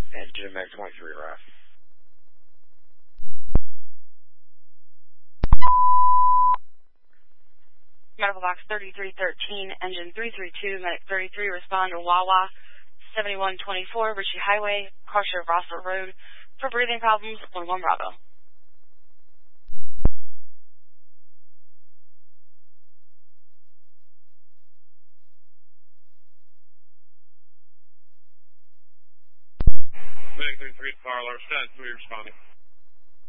And Jim Meg 23 RF. Medical box 3313, engine 332, medic 33, respond to Wawa 7124, Ritchie Highway, Carter Rossler Road, for breathing problems, 11 Bravo. Medic 33, Carl, stand 3 responding.